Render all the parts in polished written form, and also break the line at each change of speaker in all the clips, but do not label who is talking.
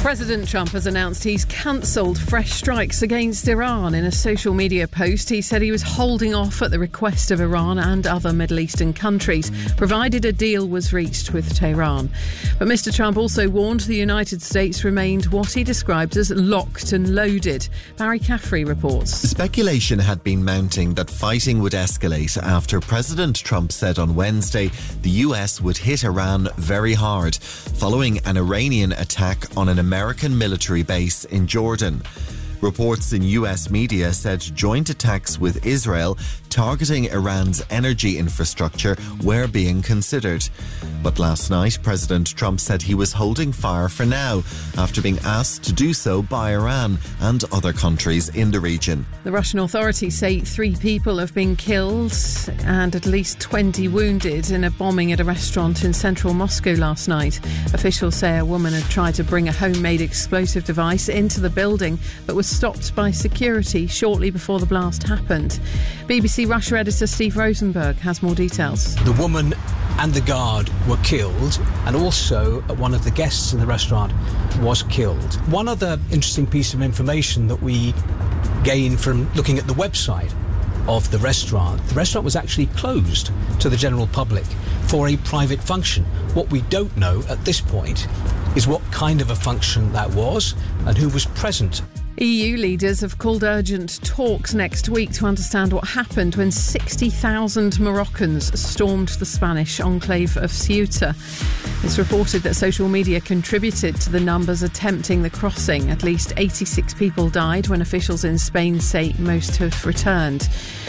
President Trump has announced he's cancelled fresh strikes against Iran. In a social media post, he said he was holding off at the request of Iran and other Middle Eastern countries, provided a deal was reached with Tehran. But Mr. Trump also warned the United States remained what he described as locked and loaded. Barry Caffrey reports.
Speculation had been mounting that fighting would escalate after President Trump said on Wednesday the US would hit Iran very hard, following an Iranian attack on an American military base in Jordan. Reports in US media said joint attacks with Israel targeting Iran's energy infrastructure were being considered. But last night, President Trump said he was holding fire for now after being asked to do so by Iran and other countries in the region.
The Russian authorities say 3 people have been killed and at least 20 wounded in a bombing at a restaurant in central Moscow last night. Officials say a woman had tried to bring a homemade explosive device into the building but was stopped by security shortly before the blast happened. BBC Russia editor Steve Rosenberg has more details.
The woman and the guard were killed, and also one of the guests in the restaurant was killed. One other interesting piece of information that we gained from looking at the website of the restaurant was actually closed to the general public for a private function. What we don't know at this point is what kind of a function that was and who was present.
EU leaders have called urgent talks next week to understand what happened when 60,000 Moroccans stormed the Spanish enclave of Ceuta. It's reported that social media contributed to the numbers attempting the crossing. At least 86 people died when officials in Spain say most have returned.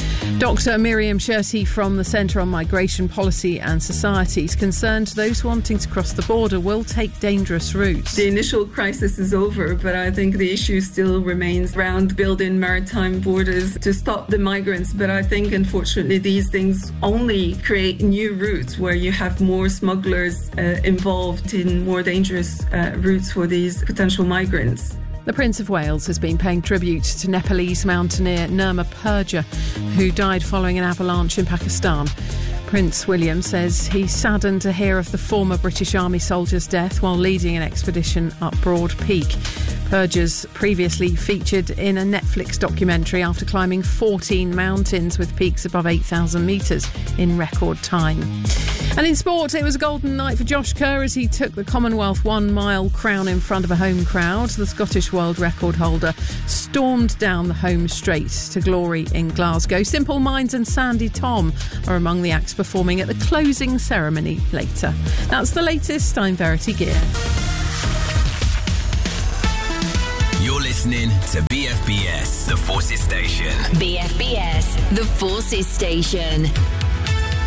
Dr. Miriam Sherty from the Centre on Migration Policy and Society is concerned those wanting to cross the border will take dangerous routes.
The initial crisis is over, but I think the issue still remains around building maritime borders to stop the migrants. But I think, unfortunately, these things only create new routes where you have more smugglers involved in more dangerous routes for these potential migrants.
The Prince of Wales has been paying tribute to Nepalese mountaineer Nirma Purja, who died following an avalanche in Pakistan. Prince William says he's saddened to hear of the former British Army soldier's death while leading an expedition up Broad Peak. Purja's previously featured in a Netflix documentary after climbing 14 mountains with peaks above 8,000 metres in record time. And in sport, it was a golden night for Josh Kerr as he took the Commonwealth 1 mile crown in front of a home crowd. The Scottish world record holder stormed down the home straight to glory in Glasgow. Simple Minds and Sandy Tom are among the acts performing at the closing ceremony later. That's the latest. I'm Verity Gear.
You're listening to BFBS, The Forces Station.
BFBS, The Forces Station.